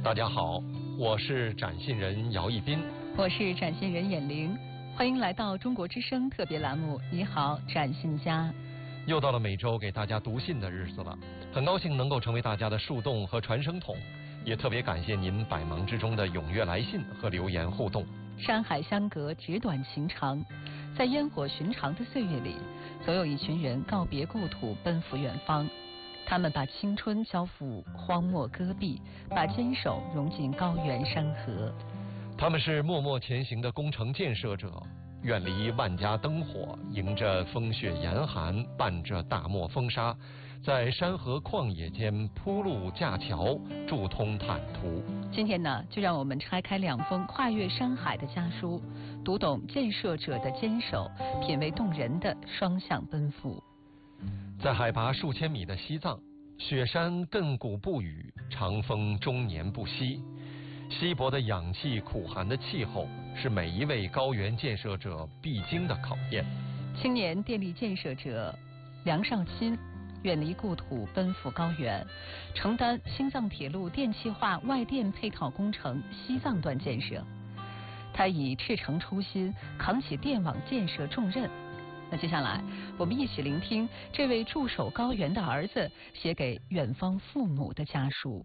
大家好，我是展信人姚一斌， 我是展信人闫玲，欢迎来到中国之声特别栏目。你好，展信家。 又到了每周给大家读信的日子了，很高兴能够成为大家的树洞和传声筒，也特别感谢您百忙之中的踊跃来信和留言互动。 山海相隔，纸短情长，在烟火寻常的岁月里，总有一群人告别故土，奔赴远方。他们把青春交付荒漠戈壁，把坚守融进高原山河。 他们是默默前行的工程建设者，远离万家灯火，迎着风雪严寒，伴着大漠风沙，在山河旷野间铺路架桥，筑通坦途。 今天呢，就让我们拆开两封跨越山海的家书，读懂建设者的坚守，品味动人的双向奔赴。 在海拔数千米的西藏，雪山亘古不语，长风终年不息。稀薄的氧气，苦寒的气候，是每一位高原建设者必经的考验。 青年电力建设者梁少钦远离故土，奔赴高原，承担青藏铁路电气化外电配套工程西藏段建设。他以赤诚初心扛起电网建设重任。那接下来，我们一起聆听这位驻守高原的儿子写给远方父母的家书。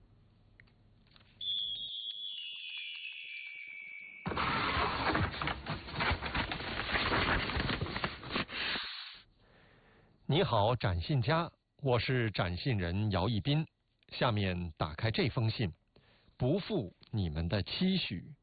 你好，展信家，我是展信人姚一斌。下面打开这封信，不负你们的期许。